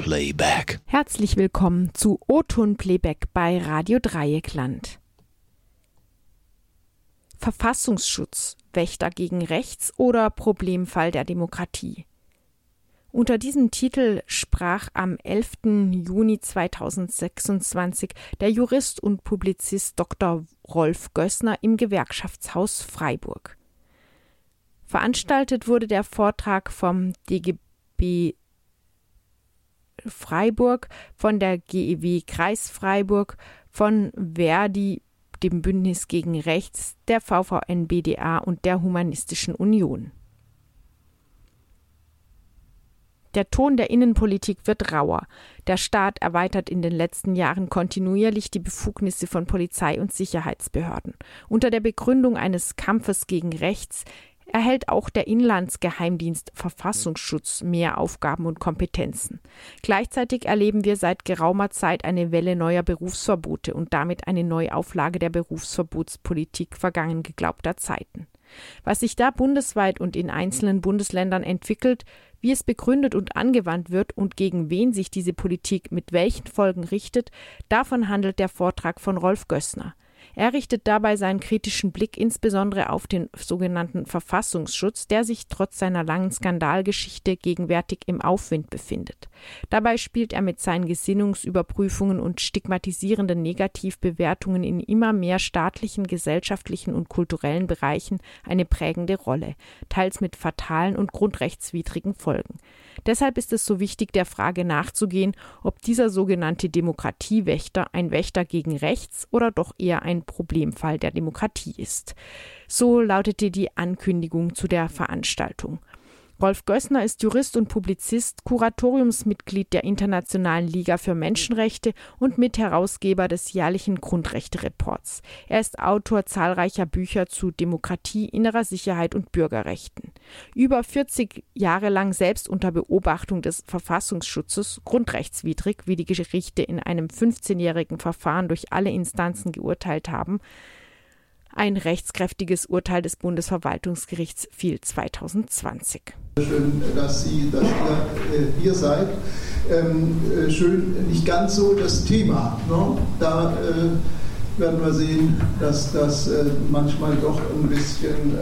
Playback. Herzlich willkommen zu O-Ton Playback bei Radio Dreieckland. Verfassungsschutz, Wächter gegen Rechts oder Problemfall der Demokratie? Unter diesem Titel sprach am 11. Juni 2026 der Jurist und Publizist Dr. Rolf Gößner im Gewerkschaftshaus Freiburg. Veranstaltet wurde der Vortrag vom DGB Freiburg, von der GEW Kreis Freiburg, von Verdi, dem Bündnis gegen Rechts, der VVN-BDA und der Humanistischen Union. Der Ton der Innenpolitik wird rauer. Der Staat erweitert in den letzten Jahren kontinuierlich die Befugnisse von Polizei und Sicherheitsbehörden. Unter der Begründung eines Kampfes gegen Rechts erhält auch der Inlandsgeheimdienst Verfassungsschutz mehr Aufgaben und Kompetenzen. Gleichzeitig erleben wir seit geraumer Zeit eine Welle neuer Berufsverbote und damit eine Neuauflage der Berufsverbotspolitik vergangen geglaubter Zeiten. Was sich da bundesweit und in einzelnen Bundesländern entwickelt, wie es begründet und angewandt wird und gegen wen sich diese Politik mit welchen Folgen richtet, davon handelt der Vortrag von Rolf Gößner. Er richtet dabei seinen kritischen Blick insbesondere auf den sogenannten Verfassungsschutz, der sich trotz seiner langen Skandalgeschichte gegenwärtig im Aufwind befindet. Dabei spielt er mit seinen Gesinnungsüberprüfungen und stigmatisierenden Negativbewertungen in immer mehr staatlichen, gesellschaftlichen und kulturellen Bereichen eine prägende Rolle, teils mit fatalen und grundrechtswidrigen Folgen. Deshalb ist es so wichtig, der Frage nachzugehen, ob dieser sogenannte Demokratiewächter ein Wächter gegen Rechts oder doch eher ein Problemfall der Demokratie ist. So lautete die Ankündigung zu der Veranstaltung. Rolf Gößner ist Jurist und Publizist, Kuratoriumsmitglied der Internationalen Liga für Menschenrechte und Mitherausgeber des jährlichen Grundrechte-Reports. Er ist Autor zahlreicher Bücher zu Demokratie, innerer Sicherheit und Bürgerrechten. Über 40 Jahre lang selbst unter Beobachtung des Verfassungsschutzes, grundrechtswidrig, wie die Gerichte in einem 15-jährigen Verfahren durch alle Instanzen geurteilt haben. Ein rechtskräftiges Urteil des Bundesverwaltungsgerichts fiel 2020. Schön, dass ihr hier seid. Schön, nicht ganz so das Thema. Ne? Da werden wir sehen, dass das manchmal doch ein bisschen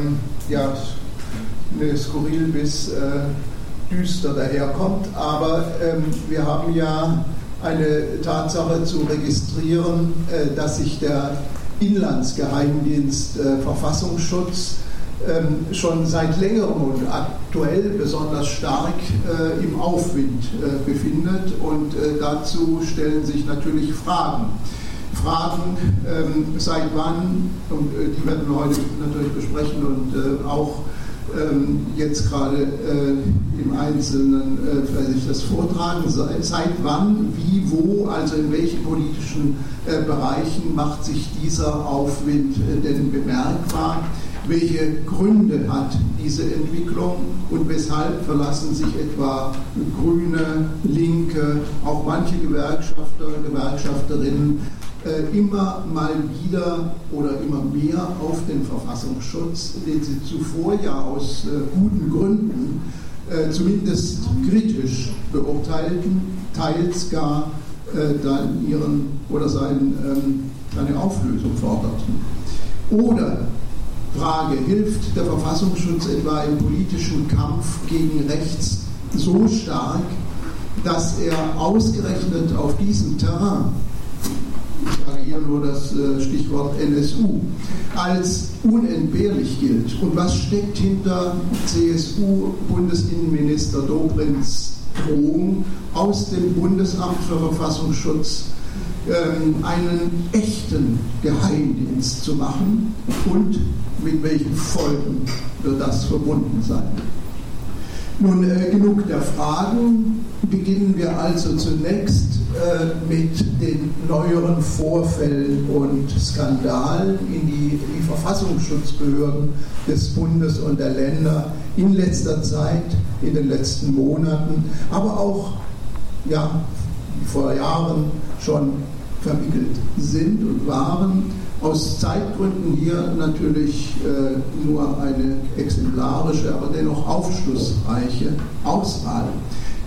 skurril bis düster daherkommt. Aber wir haben ja eine Tatsache zu registrieren, dass sich der Inlandsgeheimdienst Verfassungsschutz schon seit längerem und aktuell besonders stark im Aufwind befindet. Und dazu stellen sich natürlich Fragen. Seit wann, und die werden wir heute natürlich besprechen und auch jetzt gerade im Einzelnen sich das vortragen, seit wann, wie, wo, also in welchen politischen Bereichen macht sich dieser Aufwind denn bemerkbar? Welche Gründe hat diese Entwicklung und weshalb verlassen sich etwa Grüne, Linke, auch manche Gewerkschafter, Gewerkschafterinnen immer mal wieder oder immer mehr auf den Verfassungsschutz, den sie zuvor ja aus guten Gründen zumindest kritisch beurteilten, teils gar dann seine Auflösung forderten. Oder Frage, hilft der Verfassungsschutz etwa im politischen Kampf gegen Rechts so stark, dass er ausgerechnet auf diesem Terrain, ich sage hier nur das Stichwort NSU, als unentbehrlich gilt? Und was steckt hinter CSU-Bundesinnenminister Dobrins Drohung aus dem Bundesamt für Verfassungsschutz einen echten Geheimdienst zu machen und mit welchen Folgen wird das verbunden sein? Nun, genug der Fragen. Beginnen wir also zunächst mit den neueren Vorfällen und Skandalen, in die Verfassungsschutzbehörden des Bundes und der Länder in letzter Zeit, in den letzten Monaten, aber auch vor Jahren schon verwickelt sind und waren. Aus Zeitgründen hier natürlich nur eine exemplarische, aber dennoch aufschlussreiche Auswahl.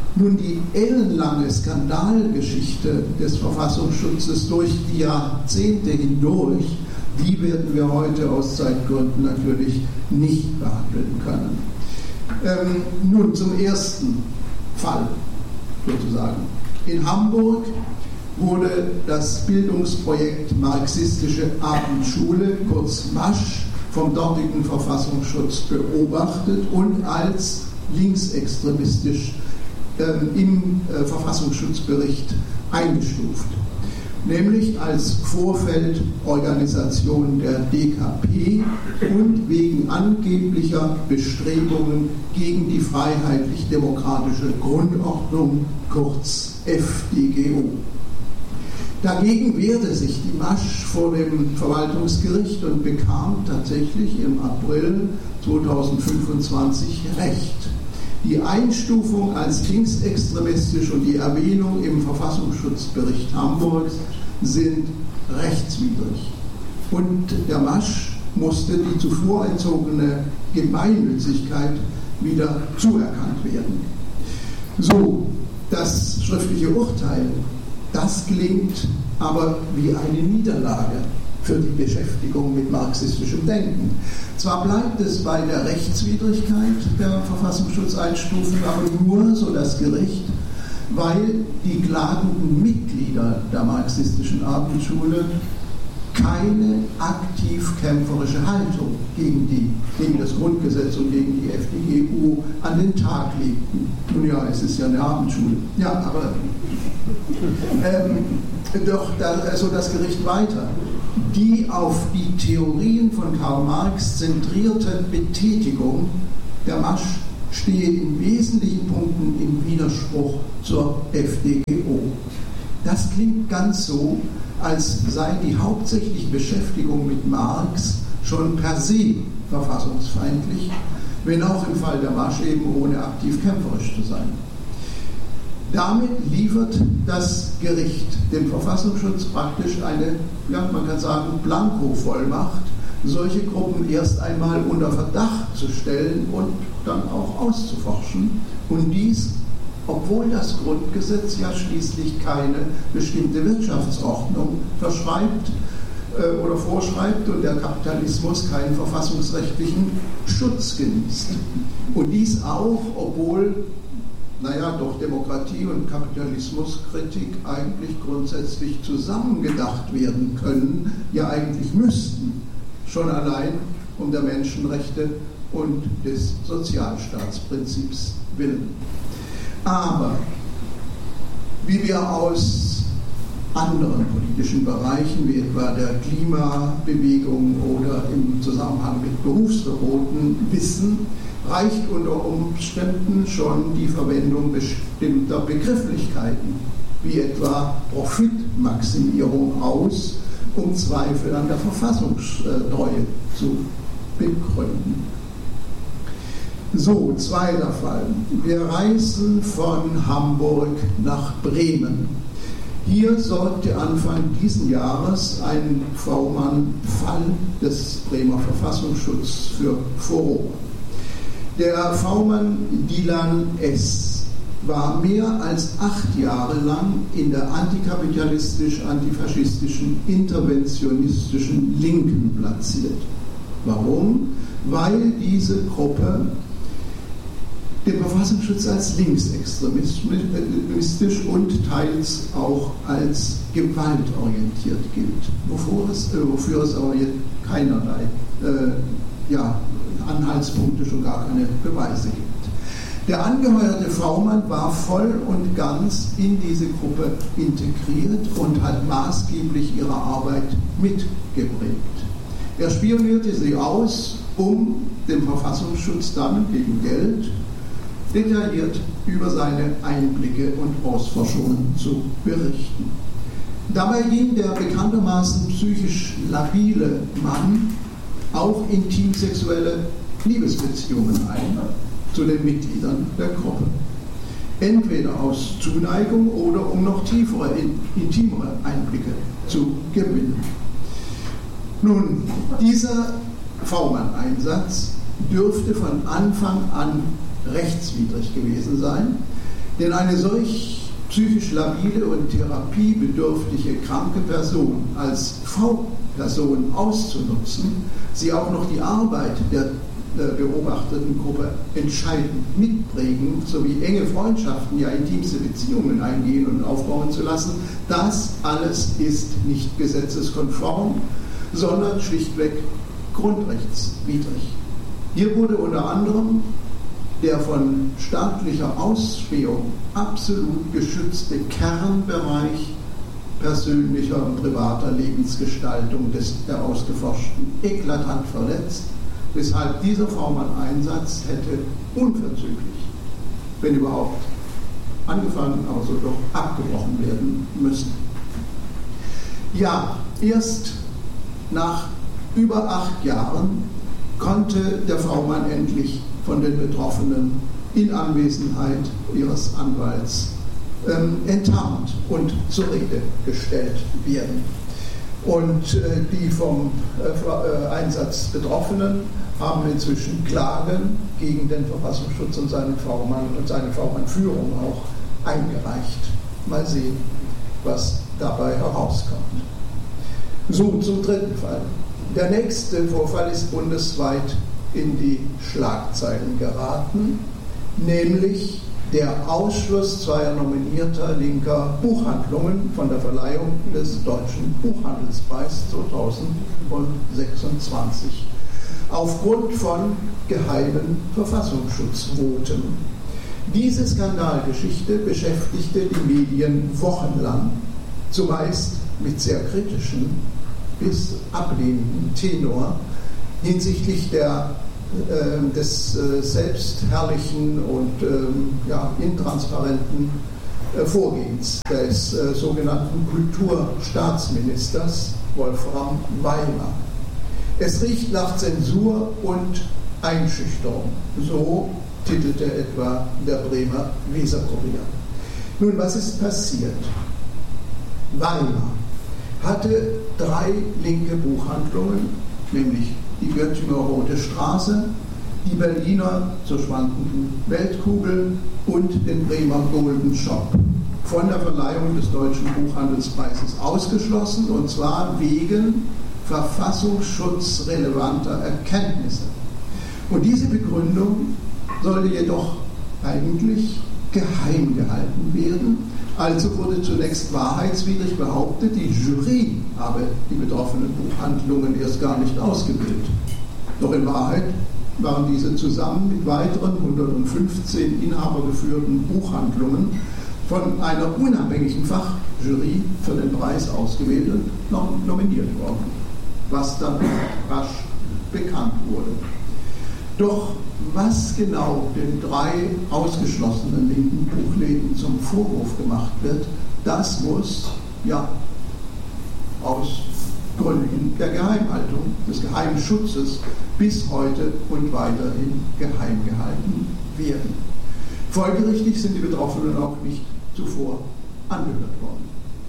Nun, die ellenlange Skandalgeschichte des Verfassungsschutzes durch die Jahrzehnte hindurch, die werden wir heute aus Zeitgründen natürlich nicht behandeln können. Nun zum ersten Fall sozusagen. In Hamburg wurde das Bildungsprojekt Marxistische Abendschule, kurz MASCH, vom dortigen Verfassungsschutz beobachtet und als linksextremistisch im Verfassungsschutzbericht eingestuft, nämlich als Vorfeldorganisation der DKP und wegen angeblicher Bestrebungen gegen die freiheitlich-demokratische Grundordnung, kurz FDGO. Dagegen wehrte sich die MASCH vor dem Verwaltungsgericht und bekam tatsächlich im April 2025 Recht. Die Einstufung als linksextremistisch und die Erwähnung im Verfassungsschutzbericht Hamburgs sind rechtswidrig. Und der MASCH musste die zuvor entzogene Gemeinnützigkeit wieder zuerkannt werden. So, das schriftliche Urteil, das klingt aber wie eine Niederlage für die Beschäftigung mit marxistischem Denken. Zwar bleibt es bei der Rechtswidrigkeit der Verfassungsschutzeinstufung, aber nur, so das Gericht, weil die klagenden Mitglieder der marxistischen Abendschule keine aktiv kämpferische Haltung gegen das Grundgesetz und gegen die FDGU an den Tag legten. Nun ja, es ist ja eine Abendschule. Ja, aber so das Gericht weiter. Die auf die Theorien von Karl Marx zentrierte Betätigung der MASCH stehe in wesentlichen Punkten im Widerspruch zur FDGO. Das klingt ganz so, als sei die hauptsächliche Beschäftigung mit Marx schon per se verfassungsfeindlich, wenn auch im Fall der MASCH eben ohne aktiv kämpferisch zu sein. Damit liefert das Gericht dem Verfassungsschutz praktisch eine, ja, man kann sagen, Blanko-Vollmacht, solche Gruppen erst einmal unter Verdacht zu stellen und dann auch auszuforschen. Und dies, obwohl das Grundgesetz ja schließlich keine bestimmte Wirtschaftsordnung verschreibt oder vorschreibt und der Kapitalismus keinen verfassungsrechtlichen Schutz genießt. Und dies auch, obwohl doch Demokratie und Kapitalismuskritik eigentlich grundsätzlich zusammengedacht werden können, ja eigentlich müssten, schon allein um der Menschenrechte und des Sozialstaatsprinzips willen. Aber wie wir aus anderen politischen Bereichen, wie etwa der Klimabewegung oder im Zusammenhang mit Berufsverboten wissen, reicht unter Umständen schon die Verwendung bestimmter Begrifflichkeiten, wie etwa Profitmaximierung aus, um Zweifel an der Verfassungstreue zu begründen. So, zweiter Fall. Wir reisen von Hamburg nach Bremen. Hier sorgte Anfang diesen Jahres ein V-Mann-Fall des Bremer Verfassungsschutzes für Furore. Der V-Mann Dilan S. war mehr als 8 Jahre lang in der antikapitalistisch-antifaschistischen, interventionistischen Linken platziert. Warum? Weil diese Gruppe dem Verfassungsschutz als linksextremistisch und teils auch als gewaltorientiert gilt, wofür es aber keinerlei Anhaltspunkte, schon gar keine Beweise gibt. Der angeheuerte V-Mann war voll und ganz in diese Gruppe integriert und hat maßgeblich ihre Arbeit mitgeprägt. Er spionierte sie aus, um dem Verfassungsschutz dann gegen Geld detailliert über seine Einblicke und Ausforschungen zu berichten. Dabei ging der bekanntermaßen psychisch labile Mann auch intimsexuelle Liebesbeziehungen ein zu den Mitgliedern der Gruppe. Entweder aus Zuneigung oder um noch tiefere, intimere Einblicke zu gewinnen. Nun, dieser V-Mann-Einsatz dürfte von Anfang an rechtswidrig gewesen sein, Denn eine solch psychisch labile und therapiebedürftige kranke Person als V-Person auszunutzen, sie auch noch die Arbeit der beobachteten Gruppe entscheidend mitprägen, sowie enge Freundschaften, ja intimste Beziehungen eingehen und aufbauen zu lassen, das alles ist nicht gesetzeskonform, sondern schlichtweg grundrechtswidrig. Hier wurde unter anderem der von staatlicher Ausspähung absolut geschützte Kernbereich persönlicher und privater Lebensgestaltung der Ausgeforschten eklatant verletzt, weshalb dieser V-Mann-Einsatz hätte unverzüglich, wenn überhaupt, angefangen, aber so doch abgebrochen werden müssen. Ja, erst nach über 8 Jahren konnte der V-Mann endlich von den Betroffenen in Anwesenheit ihres Anwalts enttarnt und zur Rede gestellt werden. Und die vom Einsatz Betroffenen haben inzwischen Klagen gegen den Verfassungsschutz und seinen V-Mann und seine V-Mann-Führung auch eingereicht. Mal sehen, was dabei herauskommt. So, zum dritten Fall. Der nächste Vorfall ist bundesweit in die Schlagzeilen geraten, nämlich der Ausschluss zweier nominierter linker Buchhandlungen von der Verleihung des Deutschen Buchhandelspreises 2026 aufgrund von geheimen Verfassungsschutzvoten. Diese Skandalgeschichte beschäftigte die Medien wochenlang, zumeist mit sehr kritischen bis ablehnenden Tenor hinsichtlich des selbstherrlichen und intransparenten Vorgehens des sogenannten Kulturstaatsministers Wolfram Weimar. Es riecht nach Zensur und Einschüchterung, so titelte etwa der Bremer Weserkurier. Nun, was ist passiert? Weimar hatte 3 linke Buchhandlungen, nämlich die Göttinger Rote Straße, die Berliner zur schwankenden Weltkugel und den Bremer Golden Shop von der Verleihung des Deutschen Buchhandelspreises ausgeschlossen, und zwar wegen verfassungsschutzrelevanter Erkenntnisse. Und diese Begründung sollte jedoch eigentlich geheim gehalten werden. Also wurde zunächst wahrheitswidrig behauptet, die Jury habe die betroffenen Buchhandlungen erst gar nicht ausgewählt. Doch in Wahrheit waren diese zusammen mit weiteren 115 inhabergeführten Buchhandlungen von einer unabhängigen Fachjury für den Preis ausgewählt und nominiert worden, was dann rasch bekannt wurde. Doch was genau den 3 ausgeschlossenen linken Buchläden zum Vorwurf gemacht wird, das muss aus Gründen der Geheimhaltung, des Geheimschutzes bis heute und weiterhin geheim gehalten werden. Folgerichtig sind die Betroffenen auch nicht zuvor angehört worden.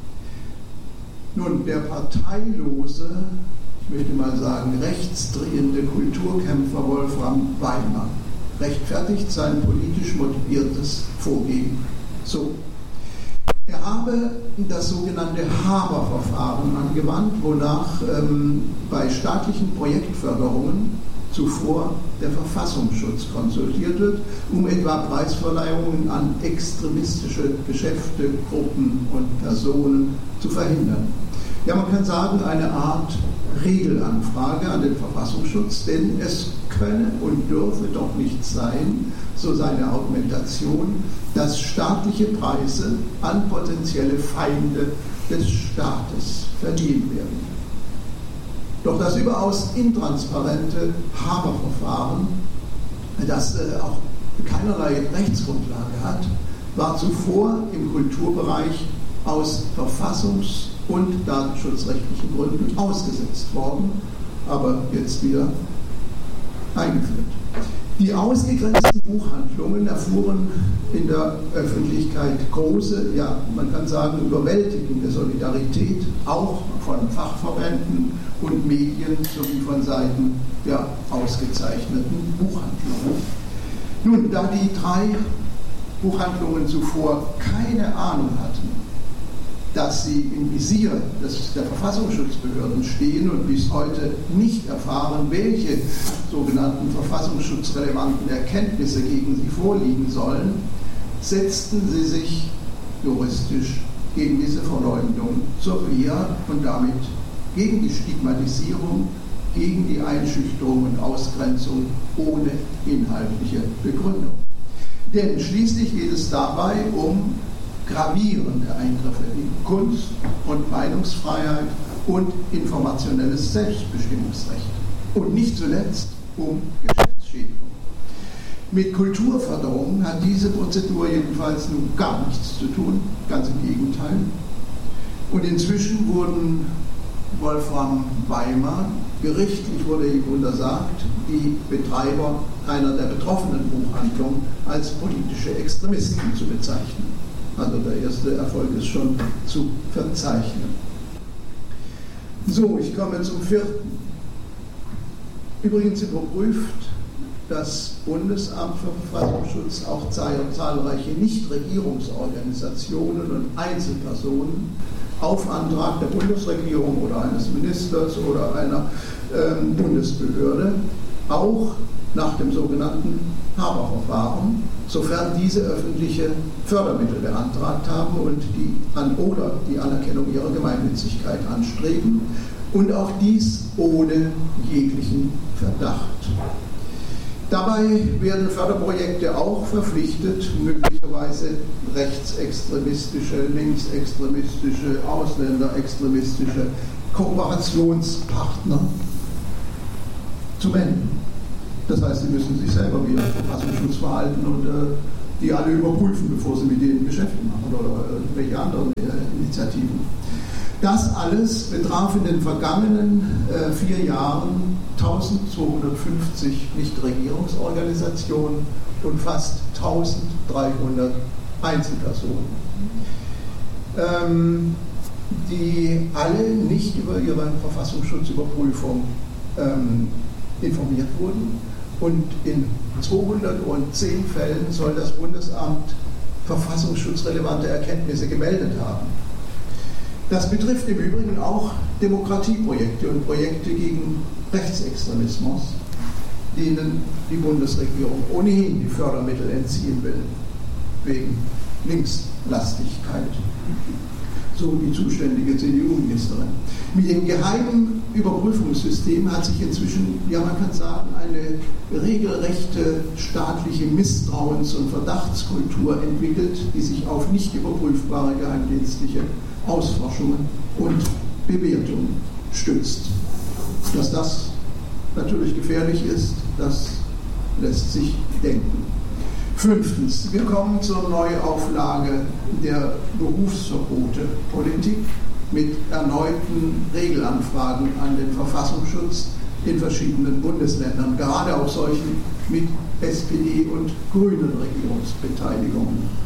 Nun, der parteilose, ich möchte mal sagen, rechtsdrehende Kulturkämpfer Wolfram Weimar rechtfertigt sein politisch motiviertes Vorgehen so. Er habe das sogenannte Haber-Verfahren angewandt, wonach bei staatlichen Projektförderungen zuvor der Verfassungsschutz konsultiert wird, um etwa Preisverleihungen an extremistische Geschäfte, Gruppen und Personen zu verhindern. Ja, man kann sagen, eine Art Regelanfrage an den Verfassungsschutz, denn es könne und dürfe doch nicht sein, so seine Argumentation, dass staatliche Preise an potenzielle Feinde des Staates verliehen werden. Doch das überaus intransparente Haber-Verfahren, das auch keinerlei Rechtsgrundlage hat, war zuvor im Kulturbereich aus verfassungs- und datenschutzrechtlichen Gründen ausgesetzt worden, aber jetzt wieder eingeführt. Die ausgegrenzten Buchhandlungen erfuhren in der Öffentlichkeit große, ja, man kann sagen, überwältigende Solidarität, auch von Fachverbänden und Medien sowie von Seiten der ausgezeichneten Buchhandlungen. Nun, da die 3 Buchhandlungen zuvor keine Ahnung hatten, dass sie im Visier der Verfassungsschutzbehörden stehen und bis heute nicht erfahren, welche sogenannten verfassungsschutzrelevanten Erkenntnisse gegen sie vorliegen sollen, setzten sie sich juristisch gegen diese Verleumdung zur Wehr und damit gegen die Stigmatisierung, gegen die Einschüchterung und Ausgrenzung ohne inhaltliche Begründung. Denn schließlich geht es dabei um gravierende Eingriffe in Kunst- und Meinungsfreiheit und informationelles Selbstbestimmungsrecht und nicht zuletzt um Geschäftsschädigung. Mit Kulturförderung hat diese Prozedur jedenfalls nun gar nichts zu tun, ganz im Gegenteil. Und inzwischen wurden Wolfram Weimar, gerichtlich wurde ihm untersagt, die Betreiber einer der betroffenen Buchhandlung als politische Extremisten zu bezeichnen. Also der erste Erfolg ist schon zu verzeichnen. So, ich komme zum vierten. Übrigens überprüft das Bundesamt für Verfassungsschutz auch zahlreiche Nichtregierungsorganisationen und Einzelpersonen auf Antrag der Bundesregierung oder eines Ministers oder einer Bundesbehörde, auch nach dem sogenannten Haber-Verfahren, sofern diese öffentliche Fördermittel beantragt haben und die Anerkennung ihrer Gemeinnützigkeit anstreben, und auch dies ohne jeglichen Verdacht. Dabei werden Förderprojekte auch verpflichtet, möglicherweise rechtsextremistische, linksextremistische, ausländerextremistische Kooperationspartner zu melden. Das heißt, sie müssen sich selber wieder Verfassungsschutz verhalten und die alle überprüfen, bevor sie mit denen Geschäfte machen oder welche anderen Initiativen. Das alles betraf in den vergangenen 4 Jahren 1250 Nichtregierungsorganisationen und fast 1300 Einzelpersonen, die alle nicht über ihre Verfassungsschutzüberprüfung informiert wurden. Und in 210 Fällen soll das Bundesamt verfassungsschutzrelevante Erkenntnisse gemeldet haben. Das betrifft im Übrigen auch Demokratieprojekte und Projekte gegen Rechtsextremismus, denen die Bundesregierung ohnehin die Fördermittel entziehen will, wegen Linkslastigkeit. So die zuständige CDU-Ministerin. Mit dem geheimen Überprüfungssystem hat sich inzwischen, ja man kann sagen, eine regelrechte staatliche Misstrauens- und Verdachtskultur entwickelt, die sich auf nicht überprüfbare geheimdienstliche Ausforschungen und Bewertungen stützt. Dass das natürlich gefährlich ist, das lässt sich denken. 5. Wir kommen zur Neuauflage der Berufsverbote-Politik mit erneuten Regelanfragen an den Verfassungsschutz in verschiedenen Bundesländern, gerade auch solchen mit SPD- und grünen Regierungsbeteiligungen.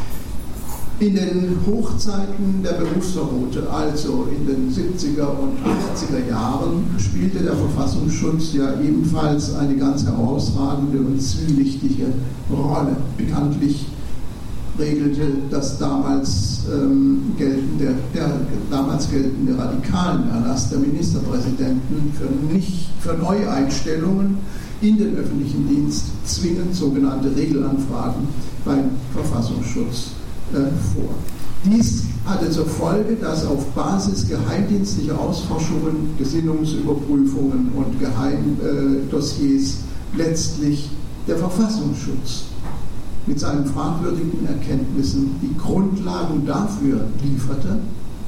In den Hochzeiten der Berufsverbote, also in den 70er und 80er Jahren, spielte der Verfassungsschutz ja ebenfalls eine ganz herausragende und zwielichtige Rolle. Bekanntlich regelte das damals geltende Radikalenerlass der Ministerpräsidenten für Neueinstellungen in den öffentlichen Dienst zwingend sogenannte Regelanfragen beim Verfassungsschutz vor. Dies hatte zur Folge, dass auf Basis geheimdienstlicher Ausforschungen, Gesinnungsüberprüfungen und Geheimdossiers letztlich der Verfassungsschutz mit seinen fragwürdigen Erkenntnissen die Grundlagen dafür lieferte,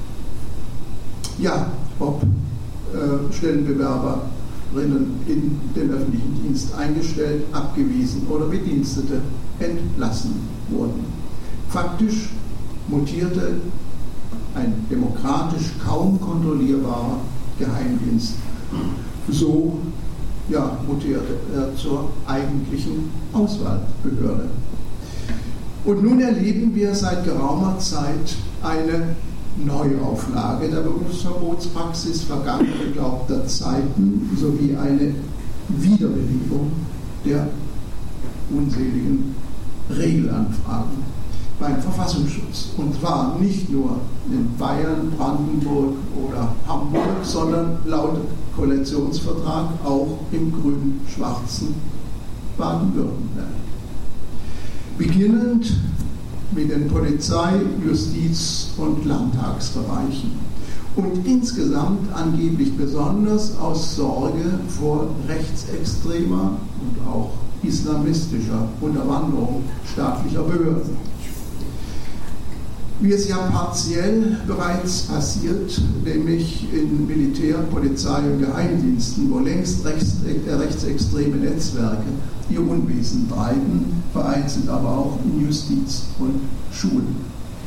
ja, ob Stellenbewerberinnen in den öffentlichen Dienst eingestellt, abgewiesen oder Bedienstete entlassen wurden. Faktisch mutierte ein demokratisch kaum kontrollierbarer Geheimdienst. So mutierte er zur eigentlichen Auswahlbehörde. Und nun erleben wir seit geraumer Zeit eine Neuauflage der Berufsverbotspraxis vergangener geglaubter Zeiten sowie eine Wiederbelebung der unseligen Regelanfragen beim Verfassungsschutz. Und zwar nicht nur in Bayern, Brandenburg oder Hamburg, sondern laut Koalitionsvertrag auch im grün-schwarzen Baden-Württemberg. Beginnend mit den Polizei-, Justiz- und Landtagsbereichen. Und insgesamt angeblich besonders aus Sorge vor rechtsextremer und auch islamistischer Unterwanderung staatlicher Behörden. Wie es ja partiell bereits passiert, nämlich in Militär-, Polizei- und Geheimdiensten, wo längst rechtsextreme Netzwerke ihr Unwesen treiben, vereinzelt aber auch in Justiz und Schulen.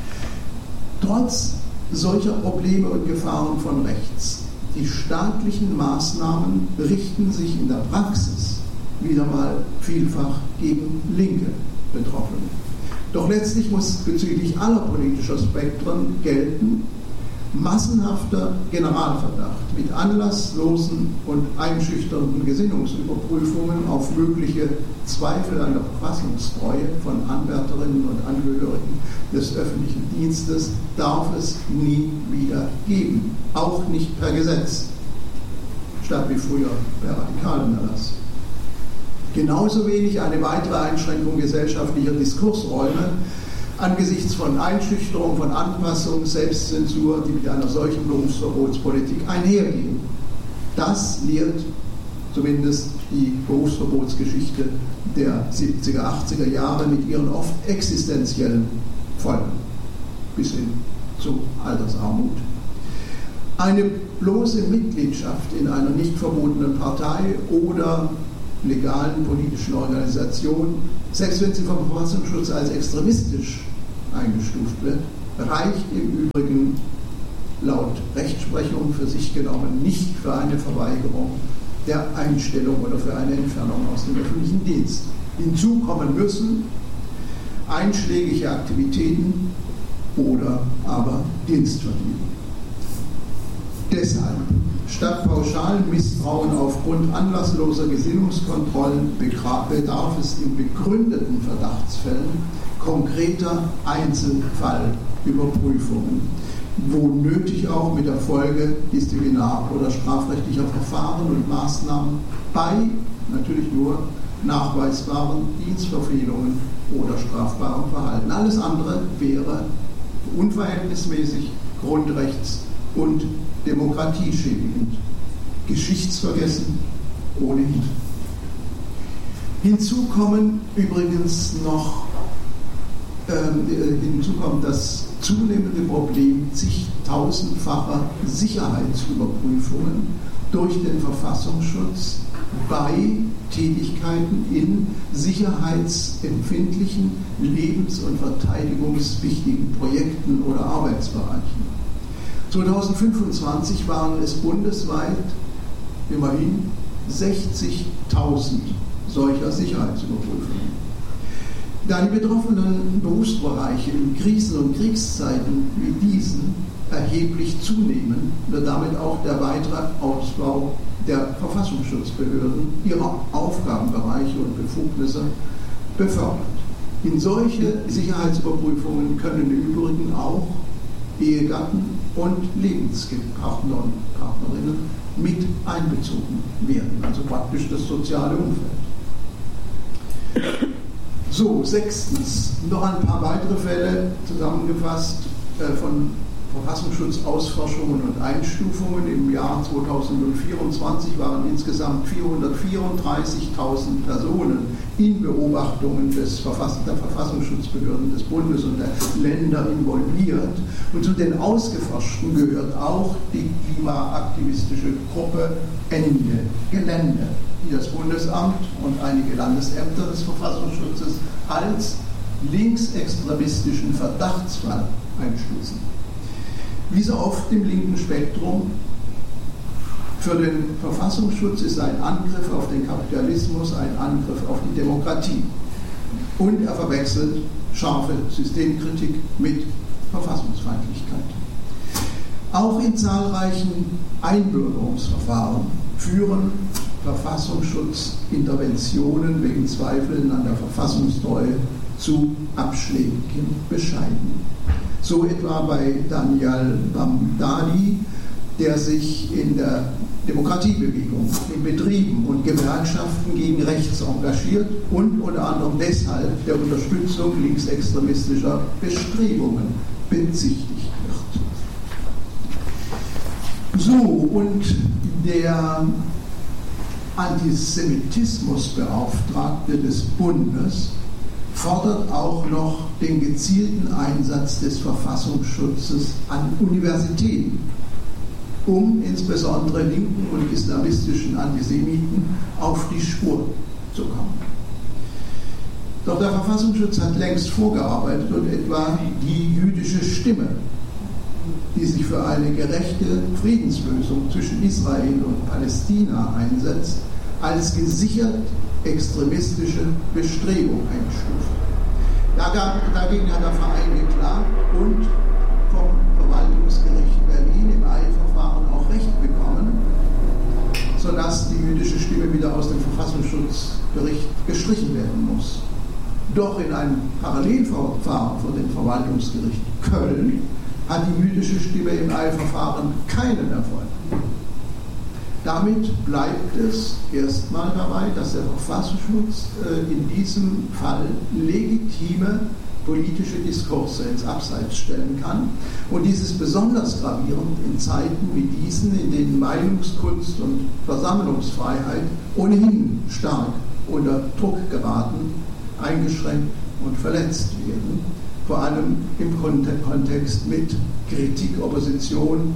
Trotz solcher Probleme und Gefahren von rechts, die staatlichen Maßnahmen richten sich in der Praxis wieder mal vielfach gegen linke Betroffene. Doch letztlich muss bezüglich aller politischer Spektren gelten: massenhafter Generalverdacht mit anlasslosen und einschüchternden Gesinnungsüberprüfungen auf mögliche Zweifel an der Verfassungstreue von Anwärterinnen und Angehörigen des öffentlichen Dienstes darf es nie wieder geben, auch nicht per Gesetz, statt wie früher per Radikalenerlass. Genauso wenig eine weitere Einschränkung gesellschaftlicher Diskursräume angesichts von Einschüchterung, von Anpassung, Selbstzensur, die mit einer solchen Berufsverbotspolitik einhergehen. Das lehrt zumindest die Berufsverbotsgeschichte der 70er, 80er Jahre mit ihren oft existenziellen Folgen bis hin zu Altersarmut. Eine bloße Mitgliedschaft in einer nicht verbotenen Partei oder legalen politischen Organisation, selbst wenn sie vom Verfassungsschutz als extremistisch eingestuft wird, reicht im Übrigen laut Rechtsprechung für sich genommen nicht für eine Verweigerung der Einstellung oder für eine Entfernung aus dem öffentlichen Dienst. Hinzu kommen müssen einschlägige Aktivitäten oder aber Dienstverdienung. Deshalb, statt pauschalen Misstrauen aufgrund anlassloser Gesinnungskontrollen bedarf es in begründeten Verdachtsfällen konkreter Einzelfallüberprüfungen, wo nötig auch mit der Folge disziplinar- oder strafrechtlicher Verfahren und Maßnahmen bei natürlich nur nachweisbaren Dienstverfehlungen oder strafbarem Verhalten. Alles andere wäre unverhältnismäßig, grundrechts- und demokratieschädigend, geschichtsvergessen ohnehin. Hinzu kommt das zunehmende Problem zigtausendfacher Sicherheitsüberprüfungen durch den Verfassungsschutz bei Tätigkeiten in sicherheitsempfindlichen, lebens- und verteidigungswichtigen Projekten oder Arbeitsbereichen. 2025 waren es bundesweit immerhin 60.000 solcher Sicherheitsüberprüfungen. Da die betroffenen Berufsbereiche in Krisen- und Kriegszeiten wie diesen erheblich zunehmen, wird damit auch der weitere Ausbau der Verfassungsschutzbehörden ihrer Aufgabenbereiche und Befugnisse befördert. In solche Sicherheitsüberprüfungen können im Übrigen auch Ehegatten und Lebenspartner und Partnerinnen mit einbezogen werden, also praktisch das soziale Umfeld. So, sechstens, noch ein paar weitere Fälle zusammengefasst von Verfassungsschutzausforschungen und Einstufungen. Im Jahr 2024 waren insgesamt 434.000 Personen in Beobachtungen der Verfassungsschutzbehörden des Bundes und der Länder involviert. Und zu den Ausgeforschten gehört auch die klimaaktivistische Gruppe Ende Gelände, die das Bundesamt und einige Landesämter des Verfassungsschutzes als linksextremistischen Verdachtsfall einstufen. Wie so oft im linken Spektrum, für den Verfassungsschutz ist ein Angriff auf den Kapitalismus ein Angriff auf die Demokratie. Und er verwechselt scharfe Systemkritik mit Verfassungsfeindlichkeit. Auch in zahlreichen Einbürgerungsverfahren führen Verfassungsschutzinterventionen wegen Zweifeln an der Verfassungstreue zu Abschlägen bescheiden. So etwa bei Daniel Bamdadi, der sich in der Demokratiebewegung, in Betrieben und Gewerkschaften gegen rechts engagiert und unter anderem deshalb der Unterstützung linksextremistischer Bestrebungen bezichtigt wird. So, und der Antisemitismusbeauftragte des Bundes fordert auch noch den gezielten Einsatz des Verfassungsschutzes an Universitäten, um insbesondere linken und islamistischen Antisemiten auf die Spur zu kommen. Doch der Verfassungsschutz hat längst vorgearbeitet und etwa die jüdische Stimme, die sich für eine gerechte Friedenslösung zwischen Israel und Palästina einsetzt, als gesichert extremistische Bestrebung eingestuft. Dagegen hat der Verein geklagt und vom Verwaltungsgericht Berlin im Eilverfahren auch Recht bekommen, sodass die jüdische Stimme wieder aus dem Verfassungsschutzbericht gestrichen werden muss. Doch in einem Parallelverfahren vor dem Verwaltungsgericht Köln hat die jüdische Stimme im Eilverfahren keinen Erfolg. Damit bleibt es erstmal dabei, dass der Verfassungsschutz in diesem Fall legitime politische Diskurse ins Abseits stellen kann. Und dies ist besonders gravierend in Zeiten wie diesen, in denen Meinungskunst und Versammlungsfreiheit ohnehin stark unter Druck geraten, eingeschränkt und verletzt werden. Vor allem im Kontext mit Kritik, Opposition,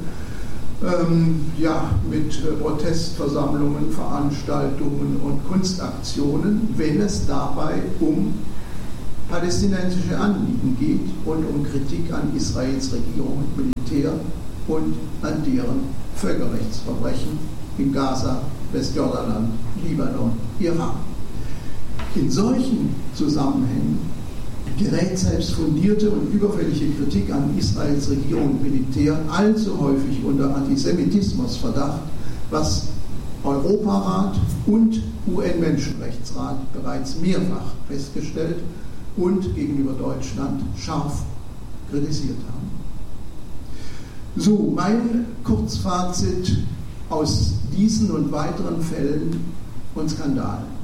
mit Protestversammlungen, Veranstaltungen und Kunstaktionen, wenn es dabei um palästinensische Anliegen geht und um Kritik an Israels Regierung und Militär und an deren Völkerrechtsverbrechen in Gaza, Westjordanland, Libanon, Irak. In solchen Zusammenhängen gerät selbst fundierte und überfällige Kritik an Israels Regierung und Militär allzu häufig unter Antisemitismusverdacht, was Europarat und UN-Menschenrechtsrat bereits mehrfach festgestellt und gegenüber Deutschland scharf kritisiert haben. So, mein Kurzfazit aus diesen und weiteren Fällen und Skandalen.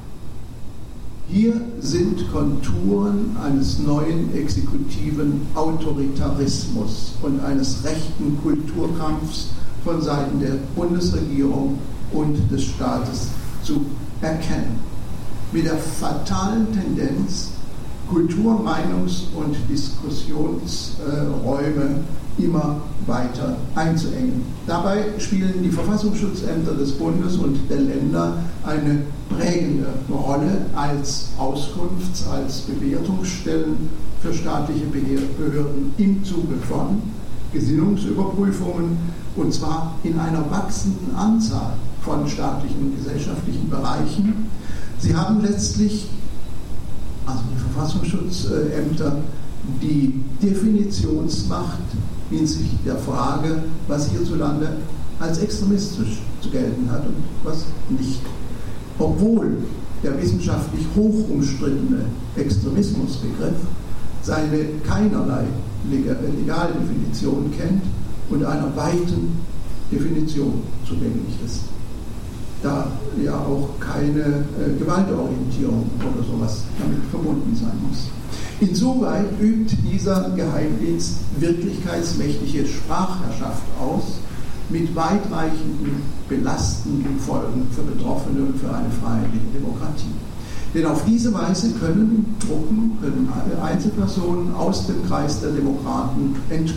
Hier sind Konturen eines neuen exekutiven Autoritarismus und eines rechten Kulturkampfs von Seiten der Bundesregierung und des Staates zu erkennen. Mit der fatalen Tendenz, Kultur-, Meinungs- und Diskussionsräume immer weiter einzuengen. Dabei spielen die Verfassungsschutzämter des Bundes und der Länder eine prägende Rolle als Auskunfts-, als Bewertungsstellen für staatliche Behörden im Zuge von Gesinnungsüberprüfungen, und zwar in einer wachsenden Anzahl von staatlichen und gesellschaftlichen Bereichen. Sie haben letztlich, also die Verfassungsschutzämter, die Definitionsmacht hinsichtlich der Frage, was hierzulande als extremistisch zu gelten hat und was nicht. Obwohl der wissenschaftlich hoch umstrittene Extremismusbegriff seine keinerlei Legaldefinition kennt und einer weiten Definition zugänglich ist. Da ja auch keine Gewaltorientierung oder sowas damit verbunden sein muss. Insoweit übt dieser Geheimdienst wirklichkeitsmächtige Sprachherrschaft aus, mit weitreichenden, belastenden Folgen für Betroffene und für eine freiheitliche Demokratie. Denn auf diese Weise können Truppen, können Einzelpersonen aus dem Kreis der Demokraten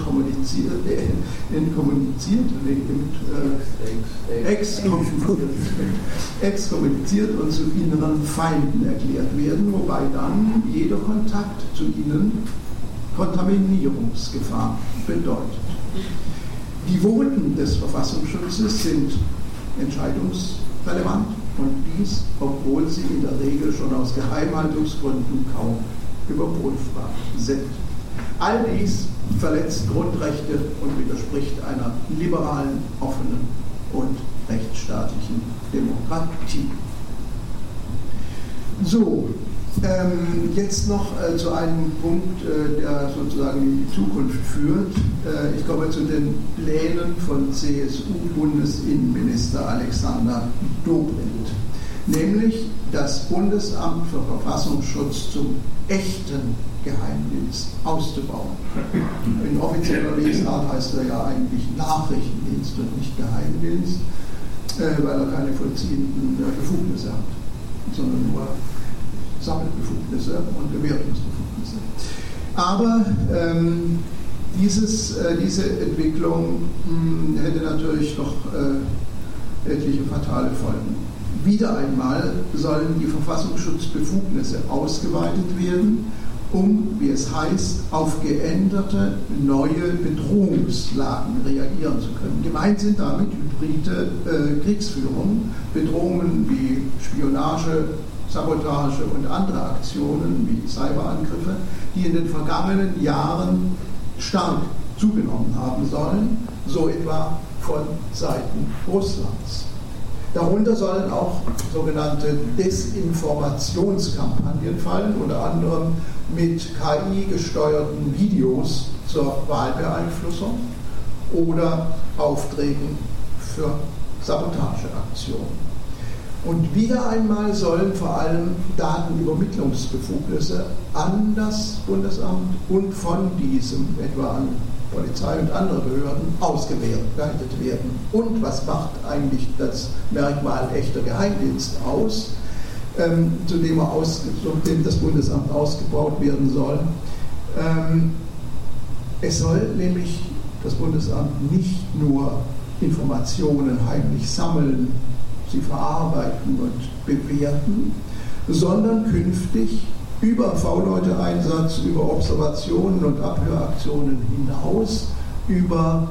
exkommuniziert und zu inneren Feinden erklärt werden, wobei dann jeder Kontakt zu ihnen Kontaminierungsgefahr bedeutet. Die Voten des Verfassungsschutzes sind entscheidungsrelevant und dies, obwohl sie in der Regel schon aus Geheimhaltungsgründen kaum überprüfbar sind. All dies verletzt Grundrechte und widerspricht einer liberalen, offenen und rechtsstaatlichen Demokratie. So, Jetzt noch zu einem Punkt, der sozusagen in die Zukunft führt. Ich komme zu den Plänen von CSU-Bundesinnenminister Alexander Dobrindt, nämlich das Bundesamt für Verfassungsschutz zum echten Geheimdienst auszubauen. In offizieller Lesart heißt er ja eigentlich Nachrichtendienst und nicht Geheimdienst, weil er keine vollziehenden Befugnisse hat, sondern nur Sammelbefugnisse und Bewertungsbefugnisse. Aber diese Entwicklung hätte natürlich noch etliche fatale Folgen. Wieder einmal sollen die Verfassungsschutzbefugnisse ausgeweitet werden, um, wie es heißt, auf geänderte neue Bedrohungslagen reagieren zu können. Gemeint sind damit hybride Kriegsführung, Bedrohungen wie Spionage, Sabotage und andere Aktionen wie Cyberangriffe, die in den vergangenen Jahren stark zugenommen haben sollen, so etwa von Seiten Russlands. Darunter sollen auch sogenannte Desinformationskampagnen fallen, unter anderem mit KI gesteuerten Videos zur Wahlbeeinflussung oder Aufträgen für Sabotageaktionen. Und wieder einmal sollen vor allem Datenübermittlungsbefugnisse an das Bundesamt und von diesem, etwa an Polizei und andere Behörden, ausgeweitet werden. Und was macht eigentlich das Merkmal echter Geheimdienst aus, zu dem das Bundesamt ausgebaut werden soll? Es soll nämlich das Bundesamt nicht nur Informationen heimlich sammeln, sie verarbeiten und bewerten, sondern künftig über V-Leute-Einsatz, über Observationen und Abhöraktionen hinaus, über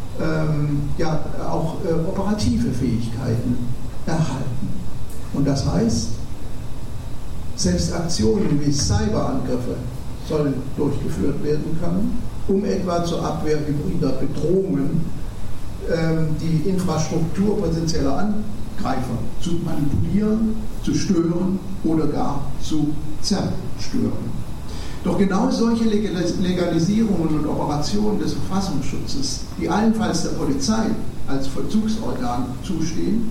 auch operative Fähigkeiten erhalten. Und das heißt, selbst Aktionen wie Cyberangriffe sollen durchgeführt werden können, um etwa zur Abwehr hybrider Bedrohungen die Infrastruktur potenzieller Angreifer zu manipulieren, zu stören oder gar zu zerstören. Doch genau solche Legalisierungen und Operationen des Verfassungsschutzes, die allenfalls der Polizei als Vollzugsorgan zustehen,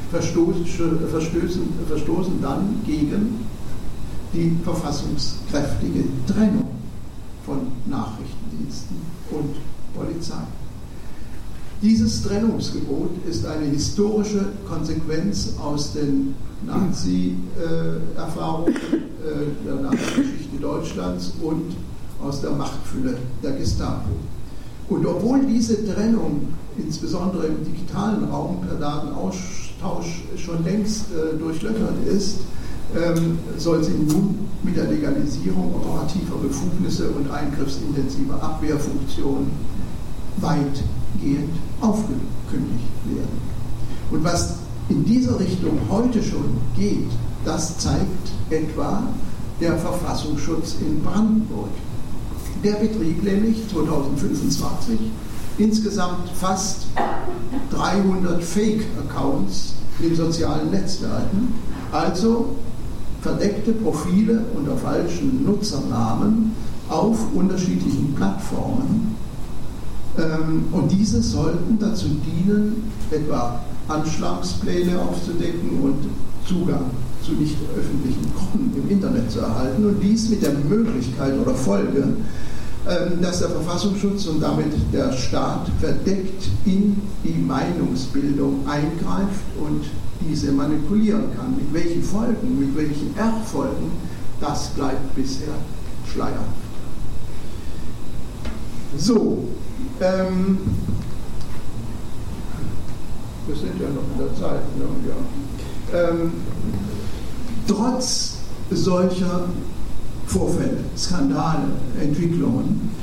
verstoßen dann gegen die verfassungskräftige Trennung von Nachrichtendiensten und Polizei. Dieses Trennungsgebot ist eine historische Konsequenz aus den Nazi-Erfahrungen der Nazi-Geschichte Deutschlands und aus der Machtfülle der Gestapo. Und obwohl diese Trennung insbesondere im digitalen Raum per Datenaustausch schon längst durchlöchert ist, soll sie nun mit der Legalisierung operativer Befugnisse und eingriffsintensiver Abwehrfunktionen weitgehend aufgekündigt werden. Und was in dieser Richtung heute schon geht, das zeigt etwa der Verfassungsschutz in Brandenburg. Der betrieb nämlich 2025 insgesamt fast 300 Fake-Accounts in sozialen Netzwerken, also verdeckte Profile unter falschen Nutzernamen auf unterschiedlichen Plattformen. Und diese sollten dazu dienen, etwa Anschlagspläne aufzudecken und Zugang zu nicht öffentlichen Gruppen im Internet zu erhalten. Und dies mit der Möglichkeit oder Folge, dass der Verfassungsschutz und damit der Staat verdeckt in die Meinungsbildung eingreift und diese manipulieren kann. Mit welchen Folgen, mit welchen Erfolgen, das bleibt bisher schleierhaft. So, wir sind ja noch in der Zeit. Ne? Ja. Trotz solcher Vorfälle, Skandale, Entwicklungen